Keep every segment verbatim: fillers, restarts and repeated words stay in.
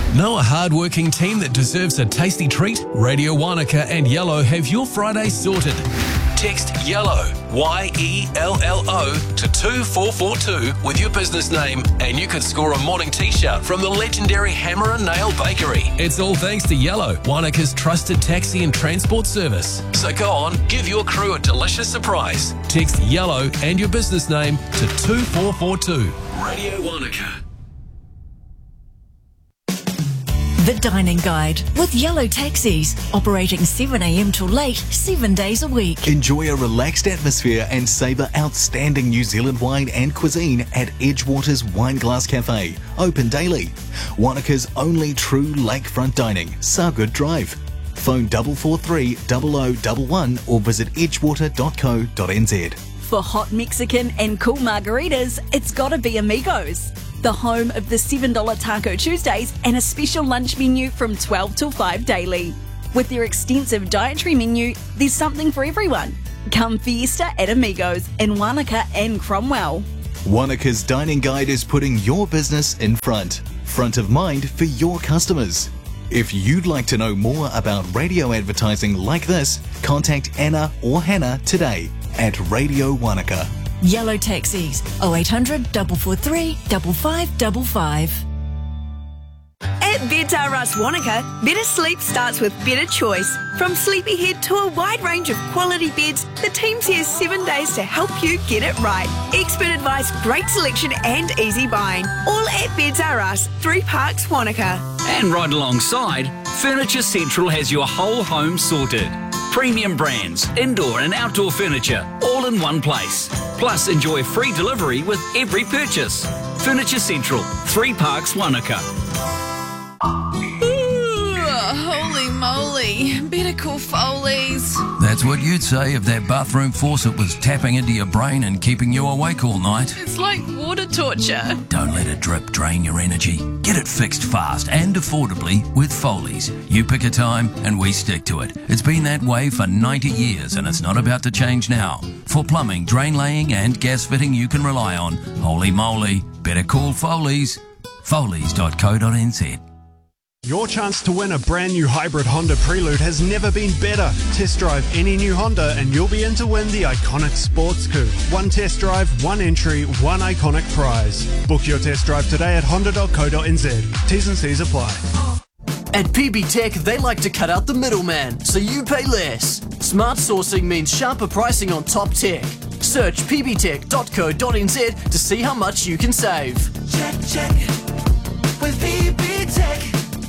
Know a hard-working team that deserves a tasty treat? Radio Wanaka and Yellow have your Friday sorted. Text YELLOW, Y E L L O, to two four four two with your business name and you could score a morning t-shirt from the legendary Hammer and Nail Bakery. It's all thanks to Yellow, Wanaka's trusted taxi and transport service. So go on, give your crew a delicious surprise. Text YELLOW and your business name to two four four two. Radio Wanaka. The Dining Guide with Yellow Taxis, operating seven a m till late, seven days a week. Enjoy a relaxed atmosphere and savour outstanding New Zealand wine and cuisine at Edgewater's Wineglass Cafe, open daily. Wanaka's only true lakefront dining, Sargood Drive. Phone double four three double oh double one or visit edgewater dot co dot n z. For hot Mexican and cool margaritas, it's gotta be Amigos, the home of the seven dollar Taco Tuesdays and a special lunch menu from twelve till five daily. With their extensive dietary menu, there's something for everyone. Come fiesta at Amigos in Wanaka and Cromwell. Wanaka's Dining Guide is putting your business in front, front of mind for your customers. If you'd like to know more about radio advertising like this, contact Anna or Hannah today at Radio Wanaka. Yellow Taxis, oh eight hundred, four four three, five five five five. At Beds R Us Wanaka, better sleep starts with better choice. From Sleepyhead to a wide range of quality beds, the team's here seven days to help you get it right. Expert advice, great selection and easy buying. All at Beds R Us, Three Parks, Wanaka. And right alongside, Furniture Central has your whole home sorted. Premium brands, indoor and outdoor furniture, all in one place. Plus, enjoy free delivery with every purchase. Furniture Central, Three Parks, Wanaka. Ooh, holy moly. Better call Foley's. That's what you'd say if that bathroom faucet was tapping into your brain and keeping you awake all night. It's like water torture. Don't let a drip drain your energy. Get it fixed fast and affordably with Foley's. You pick a time and we stick to it. It's been that way for ninety years and it's not about to change now. For plumbing, drain laying and gas fitting you can rely on, holy moly, better call Foley's. Foley's dot co dot n z. Your chance to win a brand new hybrid Honda Prelude has never been better. Test drive any new Honda and you'll be in to win the iconic sports coupe. One test drive, one entry, one iconic prize. Book your test drive today at honda dot co dot n z. T's and C's apply. At P B Tech, they like to cut out the middleman, so you pay less. Smart sourcing means sharper pricing on top tech. Search p b tech dot co dot n z to see how much you can save. Check, check, with P B Tech.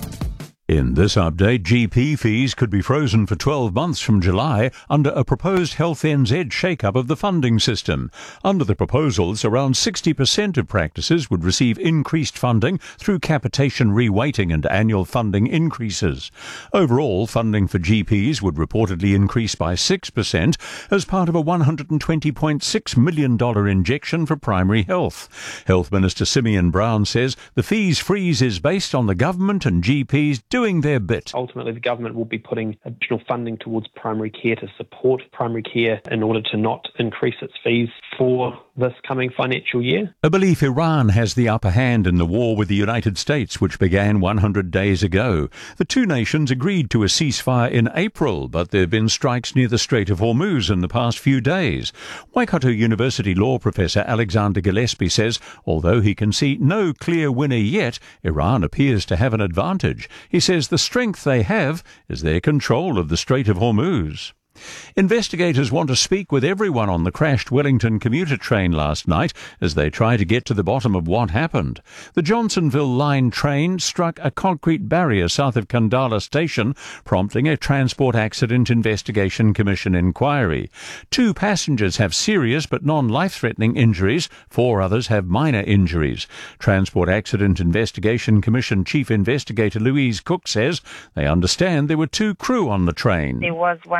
In this update, G P fees could be frozen for twelve months from July under a proposed Health N Z shake-up of the funding system. Under the proposals, around sixty percent of practices would receive increased funding through capitation reweighting and annual funding increases. Overall, funding for G Ps would reportedly increase by six percent as part of a one hundred twenty point six million dollars injection for primary health. Health Minister Simeon Brown says the fees freeze is based on the government and G Ps doing doing their bit. Ultimately, the government will be putting additional funding towards primary care to support primary care in order to not increase its fees for this coming financial year. A belief Iran has the upper hand in the war with the United States, which began one hundred days ago. The two nations agreed to a ceasefire in April, but there have been strikes near the Strait of Hormuz in the past few days. Waikato University law professor Alexander Gillespie says, although he can see no clear winner yet, Iran appears to have an advantage. He says the strength they have is their control of the Strait of Hormuz. Investigators want to speak with everyone on the crashed Wellington commuter train last night as they try to get to the bottom of what happened. The Johnsonville Line train struck a concrete barrier south of Kandala Station, prompting a Transport Accident Investigation Commission inquiry. Two passengers have serious but non-life-threatening injuries. Four others have minor injuries. Transport Accident Investigation Commission Chief Investigator Louise Cook says they understand there were two crew on the train. There was one driver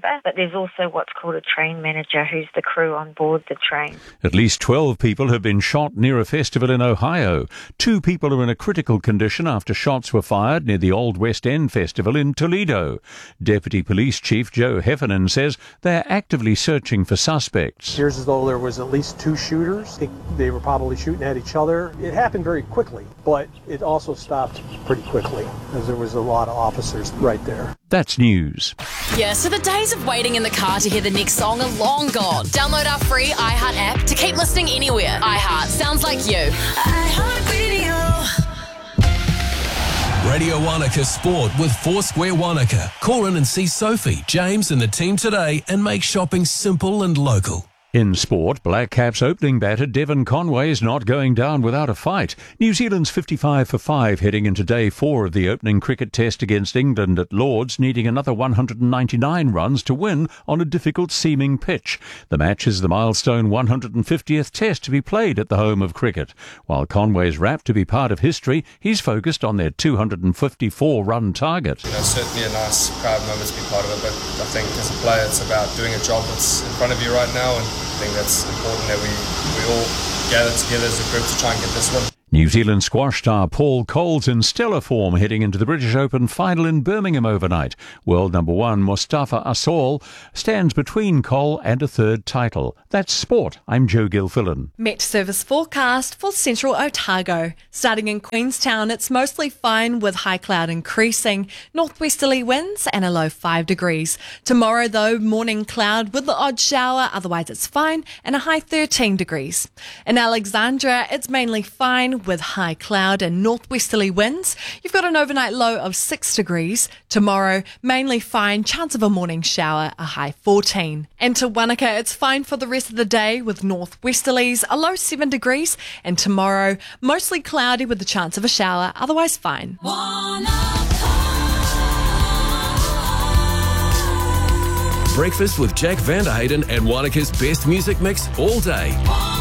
driver, but there's also what's called a train manager, who's the crew on board the train. At least twelve people have been shot near a festival in Ohio. Two people are in a critical condition after shots were fired near the Old West End Festival in Toledo. Deputy Police Chief Joe Heffernan says they're actively searching for suspects. It appears as though there was at least two shooters. They, they were probably shooting at each other. It happened very quickly, but it also stopped pretty quickly as there was a lot of officers right there. That's news. Yeah, so the days of waiting in the car to hear the next song are long gone. Download our free iHeart app to keep listening anywhere. iHeart sounds like you. iHeart Radio. Radio Wanaka Sport with Foursquare Wanaka. Call in and see Sophie, James and the team today and make shopping simple and local. In sport, Black Caps opening batter Devon Conway is not going down without a fight. New Zealand's fifty-five for five heading into day four of the opening cricket test against England at Lords, needing another one hundred ninety-nine runs to win on a difficult-seeming pitch. The match is the milestone one hundred fiftieth test to be played at the home of cricket. While Conway's rapt to be part of history, he's focused on their two hundred fifty-four run target. You know, certainly a nice proud moment to be part of it, but I think as a player it's about doing a job that's in front of you right now, and I think that's important that we, we all gather together as a group to try and get this win. New Zealand squash star Paul Cole's in stellar form heading into the British Open final in Birmingham overnight. World number one Mustafa Asol stands between Cole and a third title. That's sport. I'm Joe Gilfillan. Met service forecast for central Otago. Starting in Queenstown, it's mostly fine with high cloud increasing, northwesterly winds and a low five degrees. Tomorrow, though, morning cloud with the odd shower, otherwise it's fine, and a high thirteen degrees. In Alexandra, it's mainly fine with high cloud and northwesterly winds. You've got an overnight low of six degrees. Tomorrow, mainly fine, chance of a morning shower, a high fourteen. And to Wanaka, it's fine for the rest of the day with northwesterlies, a low seven degrees. And tomorrow, mostly cloudy with the chance of a shower, otherwise fine. Breakfast with Jack Vanderhayden and Wanaka's best music mix all day.